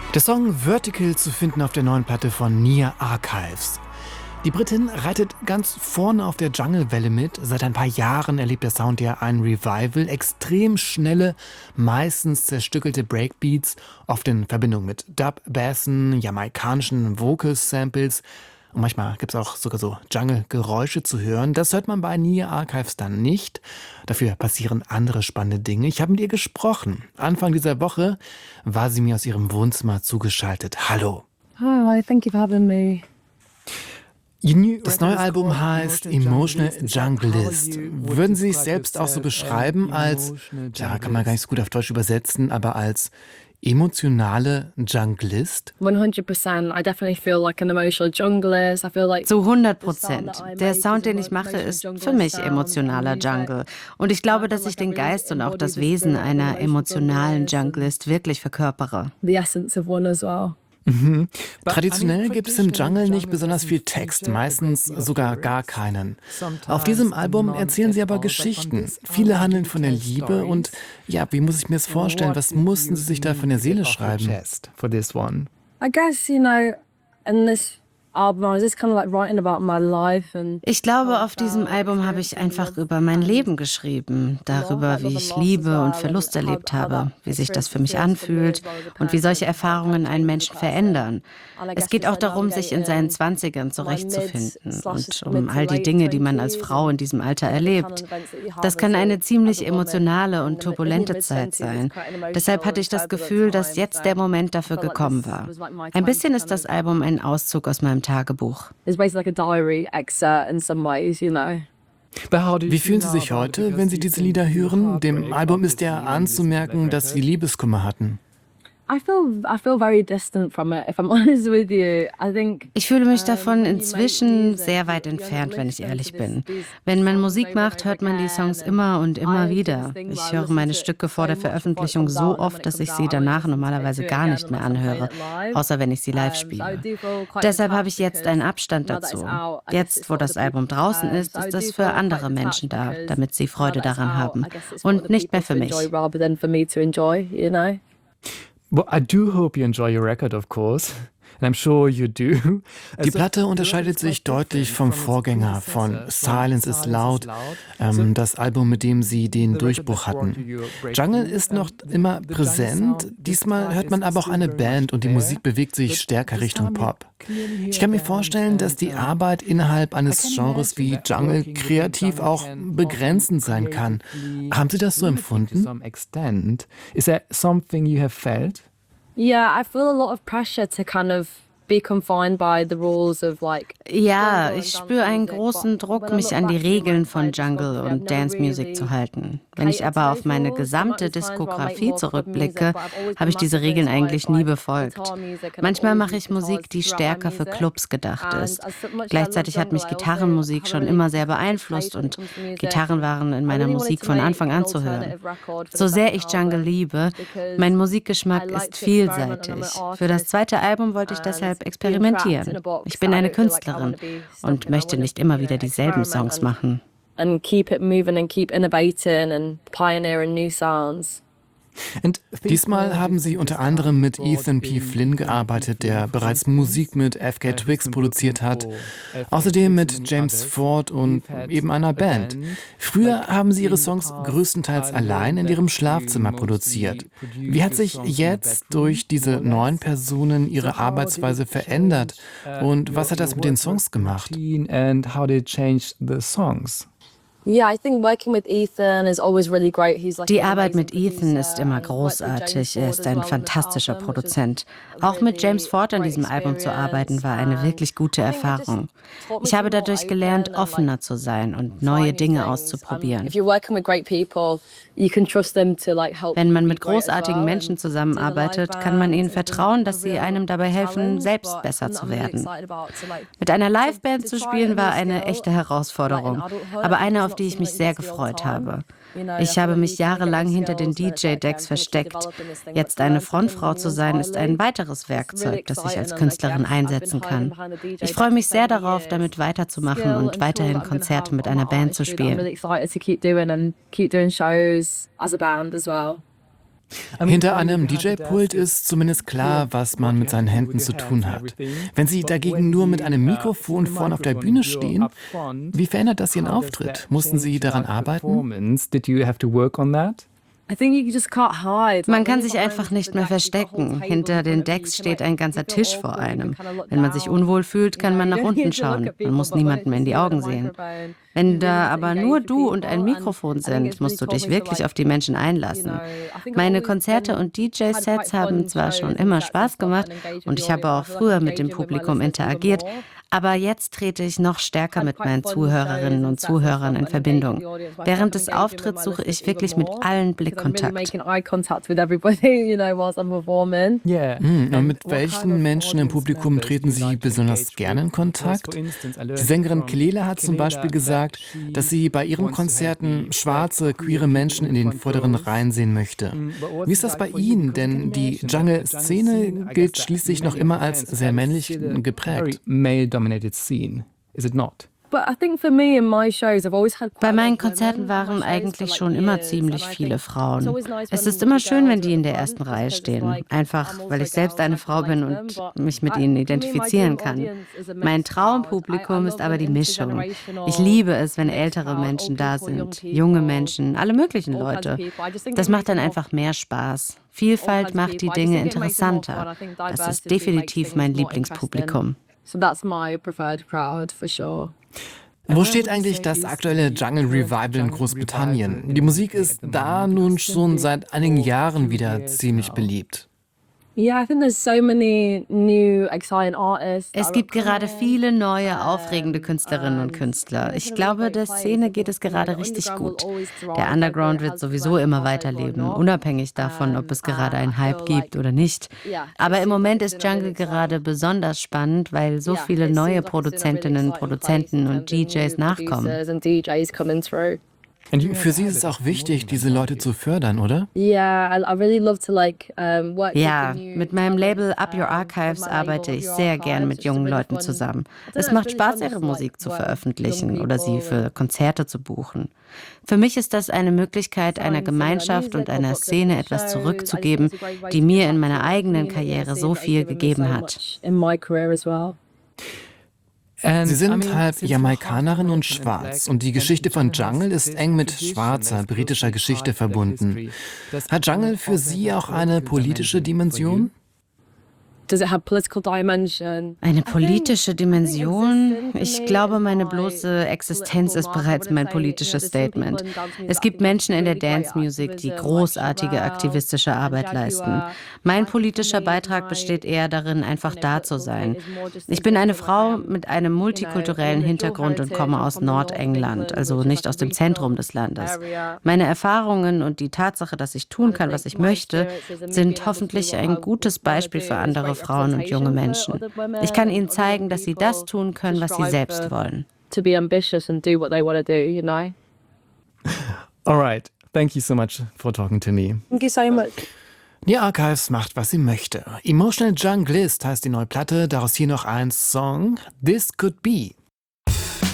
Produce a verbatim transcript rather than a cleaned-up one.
Der Song Vertical zu finden auf der neuen Platte von Nia Archives. Die Britin reitet ganz vorne auf der Jungle-Welle mit. Seit ein paar Jahren erlebt der Sound ja ein Revival. Extrem schnelle, meistens zerstückelte Breakbeats, oft in Verbindung mit Dub, Bassen, jamaikanischen Vocal-Samples. Und manchmal gibt es auch sogar so Jungle-Geräusche zu hören. Das hört man bei Nia Archives dann nicht. Dafür passieren andere spannende Dinge. Ich habe mit ihr gesprochen. Anfang dieser Woche war sie mir aus ihrem Wohnzimmer zugeschaltet. Hallo. Hi, thank you for having me. Das neue Album heißt Emotional Junglist. Würden Sie sich selbst auch so beschreiben als, ja, kann man gar nicht so gut auf Deutsch übersetzen, aber als emotionale Junglist? hundert Prozent. I definitely feel like an emotional junglist. I feel like Zu hundert Prozent. Der Sound, den ich mache, ist für mich emotionaler Jungle. Und ich glaube, dass ich den Geist und auch das Wesen einer emotionalen Junglist wirklich verkörpere. the essence of one as well. Mhm. Traditionell gibt es im Jungle nicht besonders viel Text, meistens sogar gar keinen. Auf diesem Album erzählen sie aber Geschichten. Viele handeln von der Liebe und ja, wie muss ich mir das vorstellen? Was mussten sie sich da von der Seele schreiben? I guess, you know, in this album, I was just kind of like writing about my life and Ich glaube, auf diesem Album habe ich einfach über mein Leben geschrieben, darüber, wie ich Liebe und Verlust erlebt habe, wie sich das für mich anfühlt und wie solche Erfahrungen einen Menschen verändern. Es geht auch darum, sich in seinen Zwanzigern zurechtzufinden und um all die Dinge, die man als Frau in diesem Alter erlebt. Das kann eine ziemlich emotionale und turbulente Zeit sein. Deshalb hatte ich das Gefühl, dass jetzt der Moment dafür gekommen war. Ein bisschen ist das Album ein Auszug aus meinem Tagebuch. it's basically like a diary excerpt in some ways, you know. Wie fühlen Sie sich heute, wenn Sie diese Lieder hören? Dem Album ist ja anzumerken, dass Sie Liebeskummer hatten. I feel I feel very distant from it, if I'm honest with you. I think Ich fühle mich davon inzwischen sehr weit entfernt, wenn ich ehrlich bin. Wenn man Musik macht, hört man die Songs immer und immer wieder. Ich höre meine Stücke vor der Veröffentlichung so oft, dass ich sie danach normalerweise gar nicht mehr anhöre, außer wenn ich sie live spiele. Deshalb habe ich jetzt einen Abstand dazu. Jetzt, wo das Album draußen ist, ist es für andere Menschen da, damit sie Freude daran haben und nicht mehr für mich. rather than for me to enjoy, you know. Well, I do hope you enjoy your record, of course. And I'm sure you do. Die Platte unterscheidet sich deutlich vom Vorgänger, von Silence is Loud, ähm, das Album, mit dem sie den Durchbruch hatten. Jungle ist noch immer präsent, diesmal hört man aber auch eine Band und die Musik bewegt sich stärker Richtung Pop. Ich kann mir vorstellen, dass die Arbeit innerhalb eines Genres wie Jungle kreativ auch begrenzend sein kann. Haben Sie das so empfunden? To some extent. Is there something you have felt? Yeah, I feel a lot of pressure to kind of be confined by the rules of like. Ja, ich spüre einen großen Druck, mich an die Regeln von Jungle und Dance Music zu halten. Wenn ich aber auf meine gesamte Diskografie zurückblicke, habe ich diese Regeln eigentlich nie befolgt. Manchmal mache ich Musik, die stärker für Clubs gedacht ist. Gleichzeitig hat mich Gitarrenmusik schon immer sehr beeinflusst und Gitarren waren in meiner Musik von Anfang an zu hören. So sehr ich Jungle liebe, mein Musikgeschmack ist vielseitig. Für das zweite Album wollte ich deshalb experimentieren. Ich bin eine Künstlerin und möchte nicht immer wieder dieselben Songs machen. And keep it moving and keep innovating and pioneering new sounds. Diesmal haben sie unter anderem mit Ethan P. Flynn gearbeitet, der bereits Musik mit F K Twigs produziert hat. Außerdem mit James Ford und eben einer Band. Früher haben sie ihre Songs größtenteils allein in ihrem Schlafzimmer produziert. Wie hat sich jetzt durch diese neuen Personen ihre Arbeitsweise verändert? Und was hat das mit den Songs gemacht? And how they changed the songs? Yeah, I think working with Ethan is always really great. He's like Die Arbeit mit Ethan ist immer großartig. Er ist ein fantastischer Produzent. Auch mit James Ford an diesem Album zu arbeiten, war eine wirklich gute Erfahrung. Ich habe dadurch gelernt, offener zu sein und neue Dinge auszuprobieren. Wenn man mit großartigen Menschen zusammenarbeitet, kann man ihnen vertrauen, dass sie einem dabei helfen, selbst besser zu werden. Mit einer Liveband zu spielen war eine echte Herausforderung, aber eine, auf die ich mich sehr gefreut habe. Ich habe mich jahrelang hinter den D J-Decks versteckt. Jetzt eine Frontfrau zu sein, ist ein weiteres Werkzeug, das ich als Künstlerin einsetzen kann. Ich freue mich sehr darauf, damit weiterzumachen und weiterhin Konzerte mit einer Band zu spielen. Hinter einem D J-Pult ist zumindest klar, was man mit seinen Händen zu tun hat. Wenn Sie dagegen nur mit einem Mikrofon vorne auf der Bühne stehen, wie verändert das Ihren Auftritt? Mussten Sie daran arbeiten? Did you have to work on that? Man kann sich einfach nicht mehr verstecken. Hinter den Decks steht ein ganzer Tisch vor einem. Wenn man sich unwohl fühlt, kann man nach unten schauen. Man muss niemandem in die Augen sehen. Wenn da aber nur du und ein Mikrofon sind, musst du dich wirklich auf die Menschen einlassen. Meine Konzerte und D J-Sets haben zwar schon immer Spaß gemacht und ich habe auch früher mit dem Publikum interagiert, aber jetzt trete ich noch stärker mit meinen Zuhörerinnen und Zuhörern in Verbindung. Während des Auftritts suche ich wirklich mit allen Blickkontakt. Hm, und mit welchen Menschen im Publikum treten Sie besonders gerne in Kontakt? Die Sängerin Kelela hat zum Beispiel gesagt, dass sie bei ihren Konzerten schwarze, queere Menschen in den vorderen Reihen sehen möchte. Wie ist das bei Ihnen? Denn die Jungle-Szene gilt schließlich noch immer als sehr männlich geprägt. Dominated scene, is it not? Bei meinen Konzerten waren eigentlich schon immer ziemlich viele Frauen. Es ist immer schön, wenn die in der ersten Reihe stehen. Einfach, weil ich selbst eine Frau bin und mich mit ihnen identifizieren kann. Mein Traumpublikum ist aber die Mischung. Ich liebe es, wenn ältere Menschen da sind, junge Menschen, alle möglichen Leute. Das macht dann einfach mehr Spaß. Vielfalt macht die Dinge interessanter. Das ist definitiv mein Lieblingspublikum. So that's my preferred crowd, for sure. Wo steht eigentlich das aktuelle Jungle Revival in Großbritannien? Die Musik ist da nun schon seit einigen Jahren wieder ziemlich beliebt. Es gibt gerade viele neue, aufregende Künstlerinnen und Künstler. Ich glaube, der Szene geht es gerade richtig gut. Der Underground wird sowieso immer weiterleben, unabhängig davon, ob es gerade einen Hype gibt oder nicht. Aber im Moment ist Jungle gerade besonders spannend, weil so viele neue Produzentinnen, Produzenten und D Js nachkommen. Und für Sie ist es auch wichtig, diese Leute zu fördern, oder? Ja, mit meinem Label Up Your Archives arbeite ich sehr gern mit jungen Leuten zusammen. Es macht Spaß, ihre Musik zu veröffentlichen oder sie für Konzerte zu buchen. Für mich ist das eine Möglichkeit, einer Gemeinschaft und einer Szene etwas zurückzugeben, die mir in meiner eigenen Karriere so viel gegeben hat. Sie sind halb Jamaikanerin und schwarz und die Geschichte von Jungle ist eng mit schwarzer britischer Geschichte verbunden. Hat Jungle für Sie auch eine politische Dimension? Eine politische Dimension? Ich glaube, meine bloße Existenz ist bereits mein politisches Statement. Es gibt Menschen in der Dance Music, die großartige aktivistische Arbeit leisten. Mein politischer Beitrag besteht eher darin, einfach da zu sein. Ich bin eine Frau mit einem multikulturellen Hintergrund und komme aus Nordengland, also nicht aus dem Zentrum des Landes. Meine Erfahrungen und die Tatsache, dass ich tun kann, was ich möchte, sind hoffentlich ein gutes Beispiel für andere Frauen und junge Menschen. Ich kann ihnen zeigen, dass sie das tun können, was sie selbst wollen. All right. Thank you so much for talking to me. Thank you so much. Nia Archives macht, was sie möchte. Emotional Junglist heißt die neue Platte, daraus hier noch ein Song, This Could Be.